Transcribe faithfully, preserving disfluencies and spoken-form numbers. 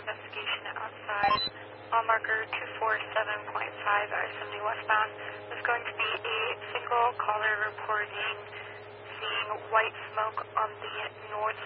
investigation outside mile marker two four seven point five I seventy westbound. There's going to be a single caller reporting seeing white smoke on the north